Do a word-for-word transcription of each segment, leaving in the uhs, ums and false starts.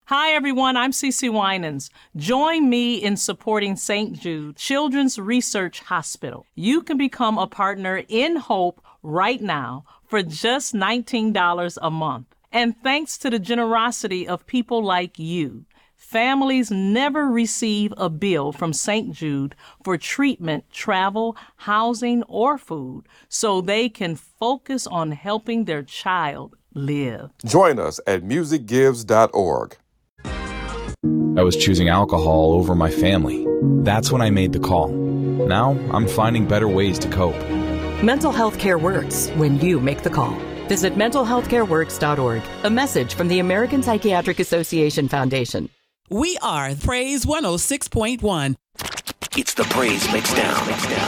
Hi, everyone. I'm Cece Winans. Join me in supporting Saint Jude Children's Research Hospital. You can become a partner in Hope right now for just nineteen dollars a month. And thanks to the generosity of people like you, families never receive a bill from Saint Jude for treatment, travel, housing, or food, so they can focus on helping their child live. Join us at music gives dot org. I was choosing alcohol over my family. That's when I made the call. Now I'm finding better ways to cope. Mental health care works when you make the call. Visit mental health care works dot org. A message from the American Psychiatric Association Foundation. We are Praise one oh six point one. It's the Praise Mixdown.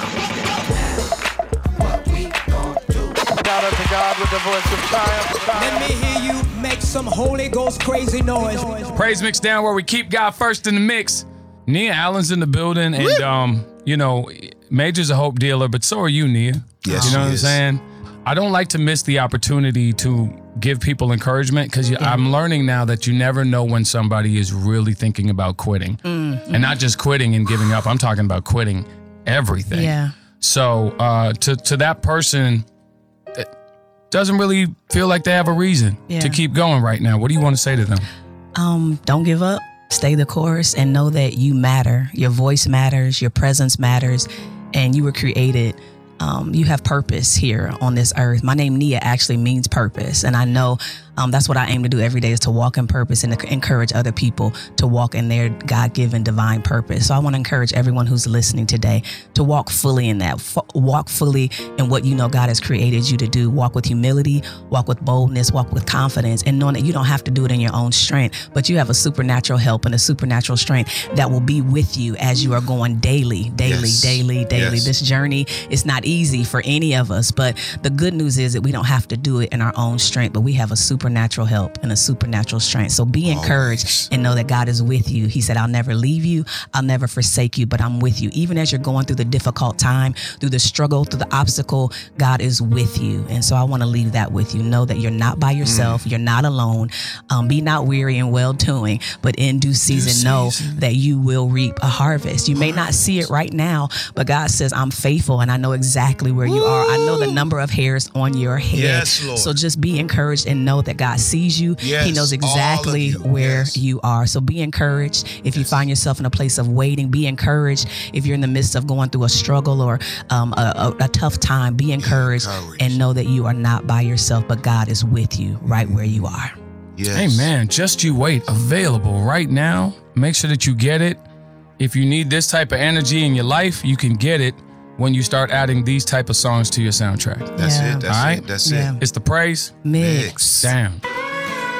Shout out to God with the voice of triumph. Let me hear you make some Holy Ghost crazy noise. Praise Mixdown, where we keep God first in the mix. Nia Allen's in the building, and um, you know, Major's a hope dealer, but so are you, Nia. Yes, you know she what I'm is. saying? I don't like to miss the opportunity to give people encouragement, because Yeah. I'm learning now that you never know when somebody is really thinking about quitting. Mm-hmm. And not just quitting and giving up. I'm talking about quitting everything. Yeah. So uh, to, to that person that doesn't really feel like they have a reason Yeah. to keep going right now, what do you want to say to them? Um, don't give up. Stay the course and know that you matter. Your voice matters. Your presence matters. And you were created. Um, you have purpose here on this earth. My name, Nia, actually means purpose. And I know um, that's what I aim to do every day, is to walk in purpose and to encourage other people to walk in their God-given divine purpose. So I want to encourage everyone who's listening today to walk fully in that. F- walk fully in what you know God has created you to do. Walk with humility, walk with boldness, walk with confidence, and knowing that you don't have to do it in your own strength, but you have a supernatural help and a supernatural strength that will be with you as you are going daily, daily, Yes. daily, daily. Yes. This journey is not easy for any of us, but the good news is that we don't have to do it in our own strength, but we have a supernatural help and a supernatural strength. So be encouraged Always. and know that God is with you. He said, I'll never leave you. I'll never forsake you, but I'm with you. Even as you're going through the difficult time, through the struggle, through the obstacle, God is with you. And so I want to leave that with you. Know that you're not by yourself. Mm. You're not alone. Um, be not weary in well doing, but in due season, Due know season. that you will reap a harvest. You may not see it right now, but God says, I'm faithful and I know exactly where you are. I know the number of hairs on your head. Yes, Lord. So just be encouraged and know that God sees you. Yes, He knows exactly all of you. where Yes. you are. So be encouraged. If you find yourself in a place of waiting, be encouraged. If you're in the midst of going through a struggle or um, a, a, a tough time, be encouraged, encouraged. and know that you are not by yourself, but God is with you right where you are. Yes. Hey, man, Just You Wait, available right now. Make sure that you get it. If you need this type of energy in your life, you can get it when you start adding these type of songs to your soundtrack. That's Yeah. it. That's All right? it. That's Yeah. it. It's the Praise Mix. Down.